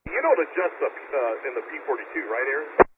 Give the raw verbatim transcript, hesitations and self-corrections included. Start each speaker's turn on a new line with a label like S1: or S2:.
S1: You don't adjust the, uh, in the P forty-two, right, Aaron?